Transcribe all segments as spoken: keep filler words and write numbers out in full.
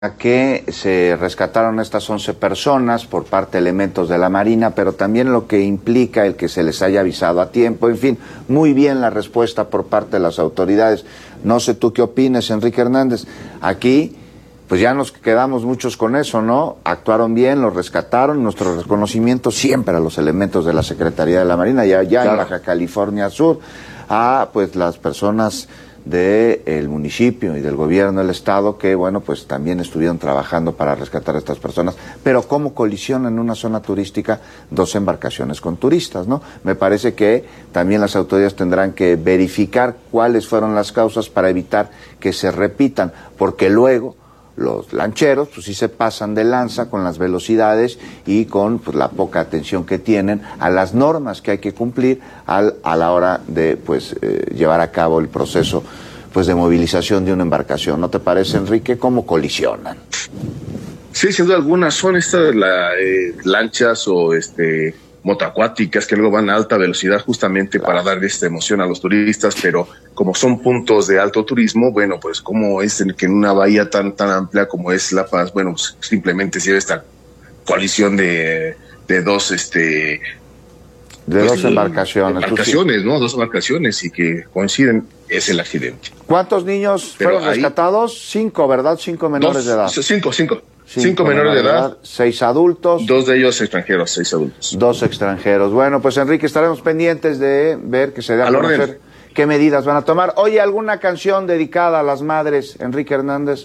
que se rescataron estas once personas por parte de elementos de la Marina, pero también lo que implica el que se les haya avisado a tiempo. En fin, muy bien la respuesta por parte de las autoridades. No sé tú qué opines, Enrique Hernández. Aquí, pues ya nos quedamos muchos con eso, ¿no? Actuaron bien, los rescataron. Nuestro reconocimiento siempre a los elementos de la Secretaría de la Marina, y allá claro. en Baja California Sur, a pues las personas del municipio y del gobierno del estado que, bueno, pues también estuvieron trabajando para rescatar a estas personas. Pero ¿cómo colisionan en una zona turística dos embarcaciones con turistas, no? Me parece que también las autoridades tendrán que verificar cuáles fueron las causas para evitar que se repitan, porque luego los lancheros pues sí se pasan de lanza con las velocidades y con pues, la poca atención que tienen a las normas que hay que cumplir al, a la hora de pues eh, llevar a cabo el proceso pues de movilización de una embarcación. ¿No te parece, Enrique? ¿Cómo colisionan? Sí, sin duda alguna son estas la, eh, lanchas o este motoacuáticas que luego van a alta velocidad justamente claro. para dar esta emoción a los turistas, pero como son puntos de alto turismo, bueno, pues como es en que en una bahía tan tan amplia como es La Paz, bueno, pues simplemente se ve esta colisión de, de dos este de pues, dos embarcaciones, embarcaciones, ¿no? Dos embarcaciones y que coinciden, es el accidente. ¿Cuántos niños pero fueron ahí, rescatados? Cinco, ¿verdad? Cinco menores dos, de edad. Cinco, cinco. Cinco, Cinco menores de edad, edad, seis adultos. Dos de ellos extranjeros, seis adultos. Dos extranjeros. Bueno, pues Enrique, estaremos pendientes de ver que se dé a conocer qué medidas van a tomar. Oye, ¿alguna canción dedicada a las madres, Enrique Hernández?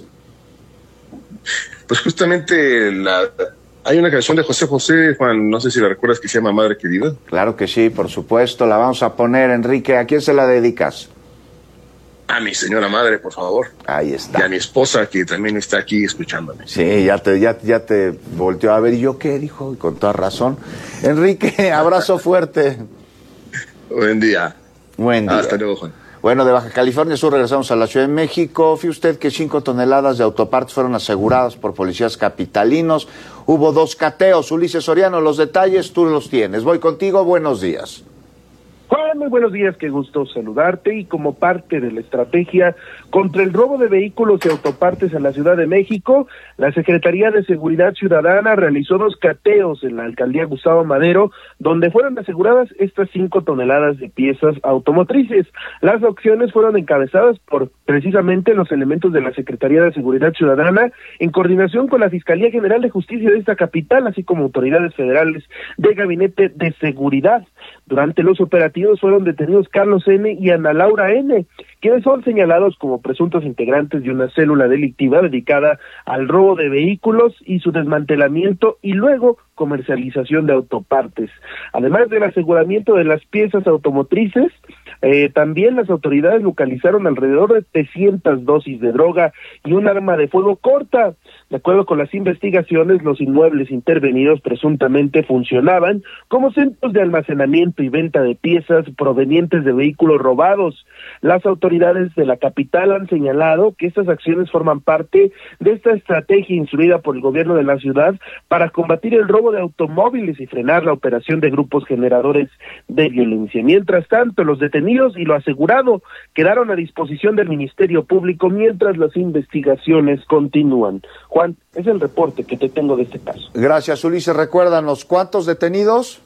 Pues justamente la, hay una canción de José José, Juan, no sé si la recuerdas, que se llama Madre Querida. Claro que sí, por supuesto, la vamos a poner, Enrique. ¿A quién se la dedicas? A mi señora madre, por favor. Ahí está. Y a mi esposa, que también está aquí escuchándome. Sí, ya te, ya, ya te volteó a ver. ¿Y yo qué? Dijo, y con toda razón. Enrique, abrazo fuerte. Buen día. Buen día. Hasta luego, Juan. Bueno, de Baja California Sur regresamos a la Ciudad de México. Fíjate usted que cinco toneladas de autopartes fueron aseguradas por policías capitalinos. Hubo dos cateos. Ulises Soriano, los detalles tú los tienes. Voy contigo, buenos días. Juan, muy buenos días, qué gusto saludarte. Y como parte de la estrategia contra el robo de vehículos y autopartes en la Ciudad de México, la Secretaría de Seguridad Ciudadana realizó dos cateos en la alcaldía Gustavo Madero, donde fueron aseguradas estas cinco toneladas de piezas automotrices. Las acciones fueron encabezadas por precisamente los elementos de la Secretaría de Seguridad Ciudadana, en coordinación con la Fiscalía General de Justicia de esta capital, así como autoridades federales de Gabinete de Seguridad. Durante los operativos fueron detenidos Carlos N. y Ana Laura N., quienes son señalados como presuntos integrantes de una célula delictiva dedicada al robo de vehículos y su desmantelamiento y luego comercialización de autopartes. Además del aseguramiento de las piezas automotrices, eh, también las autoridades localizaron alrededor de trescientas dosis de droga y un arma de fuego corta. De acuerdo con las investigaciones, los inmuebles intervenidos presuntamente funcionaban como centros de almacenamiento y venta de piezas provenientes de vehículos robados. Las autoridades de la capital han señalado que estas acciones forman parte de esta estrategia instruida por el gobierno de la ciudad para combatir el robo de automóviles y frenar la operación de grupos generadores de violencia. Mientras tanto, los detenidos y lo asegurado quedaron a disposición del Ministerio Público mientras las investigaciones continúan. Juan, es el reporte que te tengo de este caso. Gracias, Ulises. Recuérdanos, ¿cuántos detenidos?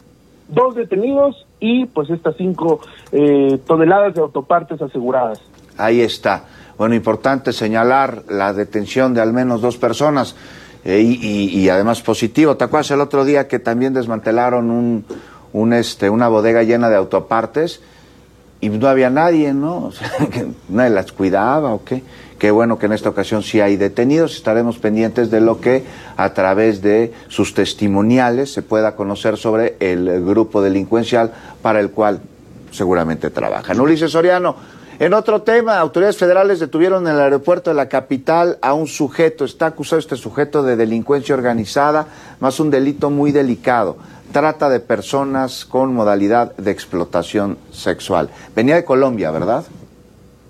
Dos detenidos y pues estas cinco eh, toneladas de autopartes aseguradas. Ahí está. Bueno, importante señalar la detención de al menos dos personas eh, y, y, y además positivo. ¿Te acuerdas el otro día que también desmantelaron un, un este una bodega llena de autopartes y no había nadie, ¿no? O sea, que nadie las cuidaba o qué. Qué bueno que en esta ocasión sí hay detenidos. Estaremos pendientes de lo que a través de sus testimoniales se pueda conocer sobre el grupo delincuencial para el cual seguramente trabajan. Ulises Soriano, en otro tema, autoridades federales detuvieron en el aeropuerto de la capital a un sujeto. Está acusado este sujeto de delincuencia organizada, más un delito muy delicado. Trata de personas con modalidad de explotación sexual. Venía de Colombia, ¿verdad?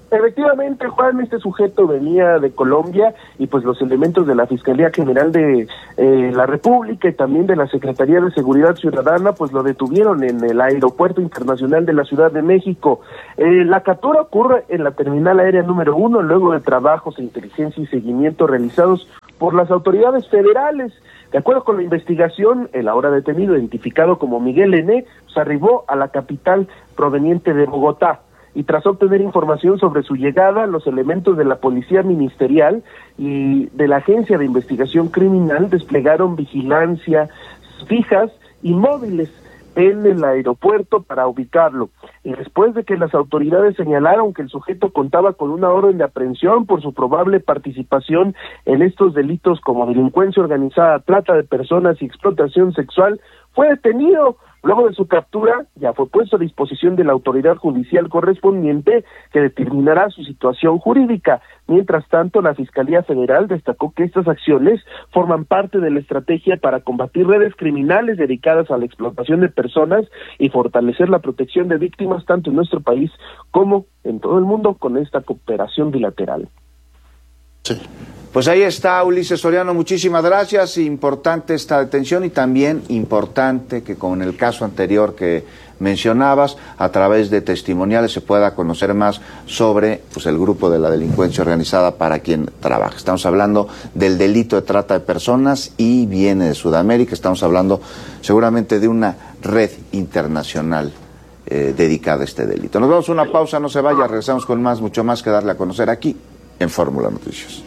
Efectivamente, Juan, este sujeto venía de Colombia y pues los elementos de la Fiscalía General de eh, la República y también de la Secretaría de Seguridad Ciudadana pues lo detuvieron en el Aeropuerto Internacional de la Ciudad de México. Eh, la captura ocurre en la terminal aérea número uno luego de trabajos de inteligencia y seguimiento realizados por las autoridades federales. De acuerdo con la investigación, el ahora detenido, identificado como Miguel N., pues arribó a la capital proveniente de Bogotá. Y tras obtener información sobre su llegada, los elementos de la Policía Ministerial y de la Agencia de Investigación Criminal desplegaron vigilancia fijas y móviles en el aeropuerto para ubicarlo. Y después de que las autoridades señalaron que el sujeto contaba con una orden de aprehensión por su probable participación en estos delitos como delincuencia organizada, trata de personas y explotación sexual, fue detenido. Luego de su captura, ya fue puesto a disposición de la autoridad judicial correspondiente que determinará su situación jurídica. Mientras tanto, la Fiscalía Federal destacó que estas acciones forman parte de la estrategia para combatir redes criminales dedicadas a la explotación de personas y fortalecer la protección de víctimas tanto en nuestro país como en todo el mundo con esta cooperación bilateral. Sí. Pues ahí está, Ulises Soriano, muchísimas gracias. Importante esta detención y también importante que, como en el caso anterior que mencionabas, a través de testimoniales se pueda conocer más sobre pues, el grupo de la delincuencia organizada para quien trabaja. Estamos hablando del delito de trata de personas y viene de Sudamérica. Estamos hablando seguramente de una red internacional eh, dedicada a este delito. Nos vamos a una pausa, no se vaya, regresamos con más, mucho más que darle a conocer aquí en Fórmula Noticias.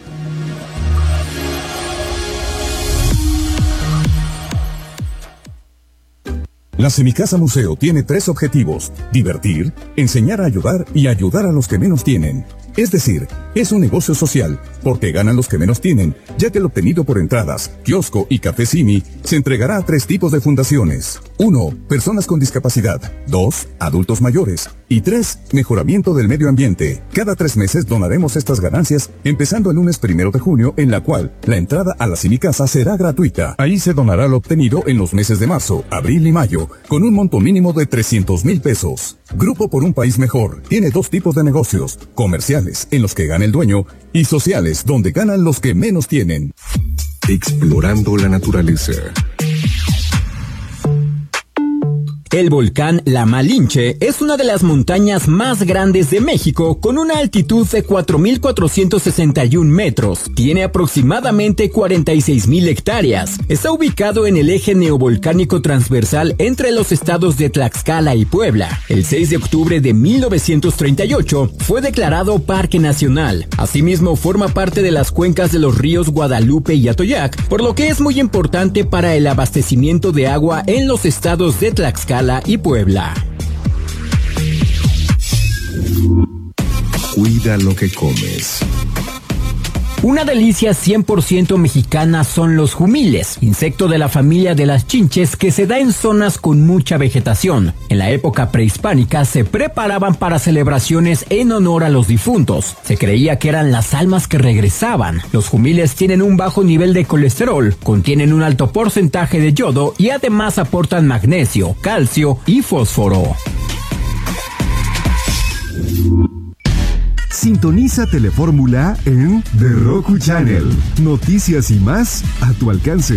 La Semicasa Museo tiene tres objetivos: divertir, enseñar a ayudar y ayudar a los que menos tienen. Es decir, es un negocio social, porque ganan los que menos tienen, ya que el obtenido por entradas, kiosco y café Simi se entregará a tres tipos de fundaciones. Uno, personas con discapacidad. Dos, adultos mayores. Y tres, mejoramiento del medio ambiente. Cada tres meses donaremos estas ganancias, empezando el lunes primero de junio, en la cual la entrada a la Semicasa será gratuita. Ahí se donará lo obtenido en los meses de marzo, abril y mayo, con un monto mínimo de trescientos mil pesos. Grupo por un País Mejor tiene dos tipos de negocios: comerciales, en los que gana el dueño, y sociales, donde ganan los que menos tienen. Explorando la naturaleza. El volcán La Malinche es una de las montañas más grandes de México, con una altitud de cuatro mil cuatrocientos sesenta y un metros. Tiene aproximadamente cuarenta y seis mil hectáreas. Está ubicado en el eje neovolcánico transversal entre los estados de Tlaxcala y Puebla. El seis de octubre de mil novecientos treinta y ocho fue declarado Parque Nacional. Asimismo, forma parte de las cuencas de los ríos Guadalupe y Atoyac, por lo que es muy importante para el abastecimiento de agua en los estados de Tlaxcala y Puebla. Cuida lo que comes. Una delicia cien por ciento mexicana son los jumiles, insecto de la familia de las chinches que se da en zonas con mucha vegetación. En la época prehispánica se preparaban para celebraciones en honor a los difuntos. Se creía que eran las almas que regresaban. Los jumiles tienen un bajo nivel de colesterol, contienen un alto porcentaje de yodo y además aportan magnesio, calcio y fósforo. Sintoniza Telefórmula en The Roku Channel. Noticias y más a tu alcance.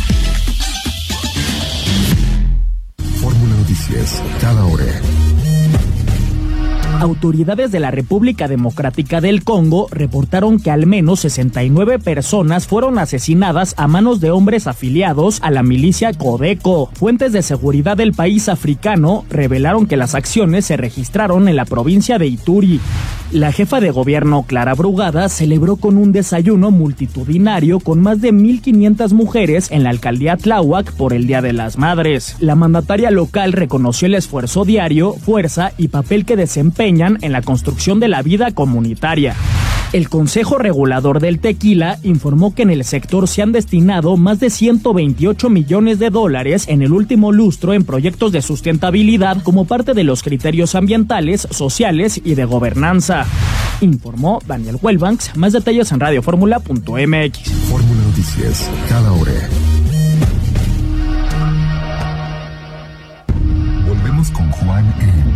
Fórmula Noticias, cada hora. Autoridades de la República Democrática del Congo reportaron que al menos sesenta y nueve personas fueron asesinadas a manos de hombres afiliados a la milicia Codeco. Fuentes de seguridad del país africano revelaron que las acciones se registraron en la provincia de Ituri. La jefa de gobierno, Clara Brugada, celebró con un desayuno multitudinario con más de mil quinientas mujeres en la alcaldía Tláhuac por el Día de las Madres. La mandataria local reconoció el esfuerzo diario, fuerza y papel que desempeñan en la construcción de la vida comunitaria. El Consejo Regulador del Tequila informó que en el sector se han destinado más de ciento veintiocho millones de dólares en el último lustro en proyectos de sustentabilidad como parte de los criterios ambientales, sociales y de gobernanza. Informó Daniel Huelbanks. Más detalles en radio fórmula punto m x. Fórmula Noticias, cada hora.